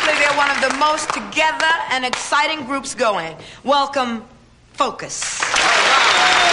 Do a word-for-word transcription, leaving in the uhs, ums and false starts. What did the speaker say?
Actually, they're one of the most together and exciting groups going. Welcome, Focus.